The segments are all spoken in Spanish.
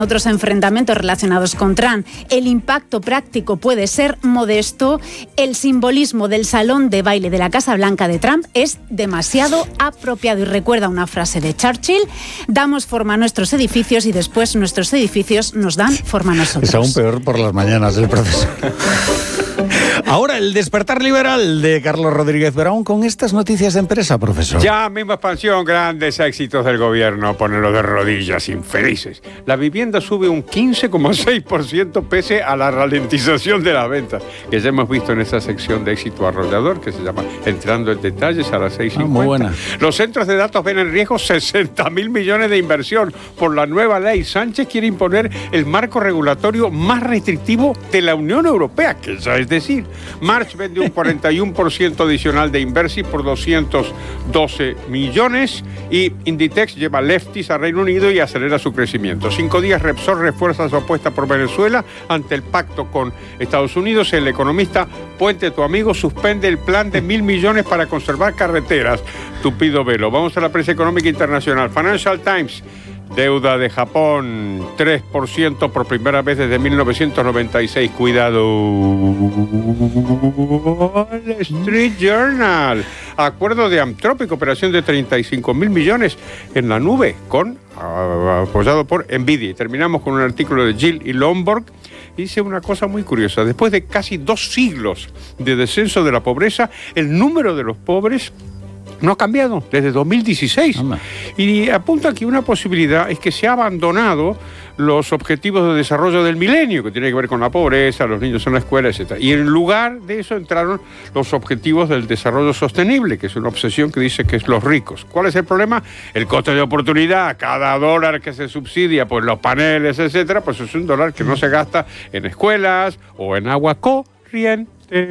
otros enfrentamientos relacionados con Trump. El impacto práctico puede ser modesto. El simbolismo del salón de baile de la Casa Blanca de Trump es demasiado apropiado. Y recuerda una frase de Churchill: damos forma a nuestros edificios y después nuestros edificios nos dan forma a nosotros. Es aún peor por las mañanas el proceso. Ahora el despertar liberal de Carlos Rodríguez Brown con estas noticias de empresa, profesor. Ya, misma expansión, grandes éxitos del gobierno, ponerlo de rodillas, infelices. La vivienda sube un 15,6% pese a la ralentización de las ventas, que ya hemos visto en esa sección de éxito arrollador, que se llama Entrando en Detalles a las 6:50. Muy buena. Los centros de datos ven en riesgo 60.000 millones de inversión por la nueva ley. Sánchez quiere imponer el marco regulatorio más restrictivo de la Unión Europea, que ya es decir, March vende un 41% adicional de Inversi por 212 millones y Inditex lleva lefties a Reino Unido y acelera su crecimiento. 5 días Repsol refuerza su apuesta por Venezuela ante el pacto con Estados Unidos. El economista Puente, tu amigo, suspende el plan de 1.000 millones para conservar carreteras. Tupido velo. Vamos a la prensa económica internacional. Financial Times. Deuda de Japón, 3% por primera vez desde 1996. Cuidado. Wall Street Journal. Acuerdo de Anthropic, operación de 35.000 millones en la nube, apoyado por Nvidia. Y terminamos con un artículo de Gill y Lomborg. Dice una cosa muy curiosa. Después de casi 2 siglos de descenso de la pobreza, el número de los pobres no ha cambiado desde 2016. Y apunta que una posibilidad es que se ha abandonado los objetivos de desarrollo del milenio, que tiene que ver con la pobreza, los niños en la escuela, etc. Y en lugar de eso entraron los objetivos del desarrollo sostenible, que es una obsesión que dice que es los ricos. ¿Cuál es el problema? El coste de oportunidad. Cada dólar que se subsidia, pues los paneles, etcétera, pues es un dólar que no se gasta en escuelas o en agua corriente.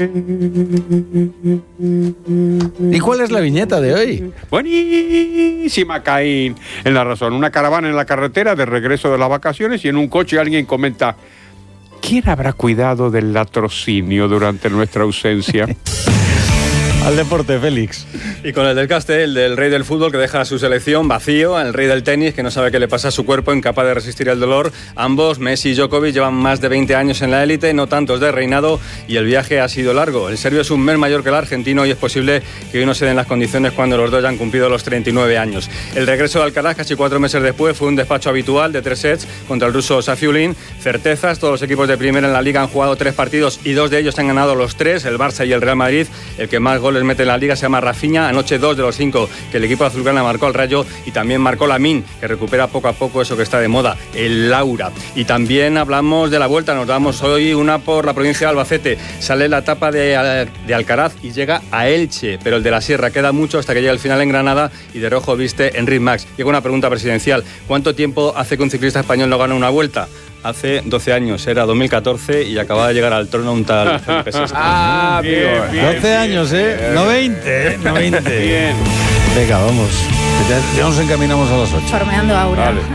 ¿Y cuál es la viñeta de hoy? Buenísima, Caín. En La Razón, una caravana en la carretera de regreso de las vacaciones y en un coche alguien comenta: ¿quién habrá cuidado del latrocinio durante nuestra ausencia? Al deporte, Félix. Y con el del Castel, el del rey del fútbol que deja a su selección vacío, el rey del tenis que no sabe qué le pasa a su cuerpo, incapaz de resistir el dolor. Ambos, Messi y Djokovic, llevan más de 20 años en la élite, no tantos de reinado, y el viaje ha sido largo. El serbio es un mes mayor que el argentino y es posible que hoy no se den las condiciones cuando los dos hayan cumplido los 39 años. El regreso de Alcaraz, casi 4 meses después, fue un despacho habitual de 3 sets contra el ruso Safiullin. Certezas, todos los equipos de primera en la Liga han jugado 3 partidos y 2 de ellos han ganado los 3, el Barça y el Real Madrid. El que más goles mete en la Liga se llama Rafinha. Anoche 2 de los 5 que el equipo azulgrana marcó al Rayo, y también marcó Lamine, que recupera poco a poco eso que está de moda, el Laura. Y también hablamos de la Vuelta, nos damos hoy una por la provincia de Albacete. Sale la etapa de Alcaraz y llega a Elche, pero el de la Sierra queda mucho hasta que llega el final en Granada y de rojo viste Enric Max. Llega una pregunta presidencial: ¿cuánto tiempo hace que un ciclista español no gana una Vuelta? Hace 12 años, era 200014 y acababa de llegar al trono un tal Felipe VI. Bien, 12 años, no 20, no 20. Bien. Venga, vamos. Ya nos encaminamos a las 8. Farmeando aura. Vale.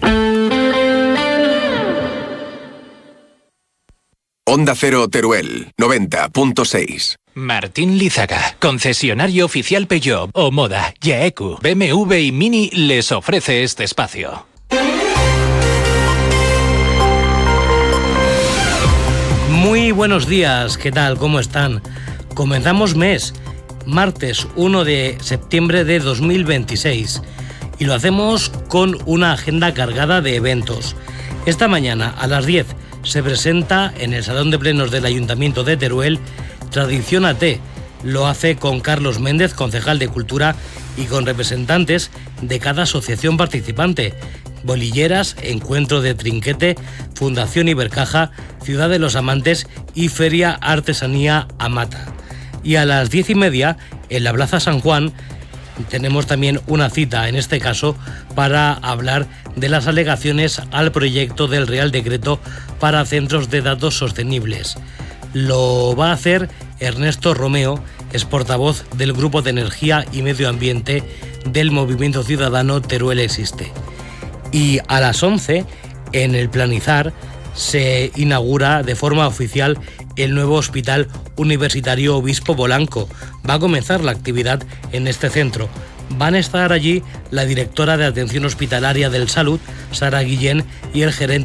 Onda Cero Teruel, 90.6. Martín Lízaga, concesionario oficial Peugeot, Omoda, Yaeku, BMW y Mini les ofrece este espacio. Muy buenos días, ¿qué tal? ¿Cómo están? Comenzamos mes, martes 1 de septiembre de 2026, y lo hacemos con una agenda cargada de eventos. Esta mañana a las 10 se presenta en el Salón de Plenos del Ayuntamiento de Teruel Tradición AT. Lo hace con Carlos Méndez, concejal de Cultura, y con representantes de cada asociación participante: Bolilleras, Encuentro de Trinquete, Fundación Ibercaja, Ciudad de los Amantes y Feria Artesanía Amata. Y a las 10:30 en la Plaza San Juan tenemos también una cita, en este caso para hablar de las alegaciones al proyecto del Real Decreto para centros de datos sostenibles. Lo va a hacer Ernesto Romeo, es portavoz del Grupo de Energía y Medio Ambiente del Movimiento Ciudadano Teruel Existe. Y a las 11, en el Planizar, se inaugura de forma oficial el nuevo Hospital Universitario Obispo Polanco. Va a comenzar la actividad en este centro. Van a estar allí la directora de Atención Hospitalaria del Salud, Sara Guillén, y el gerente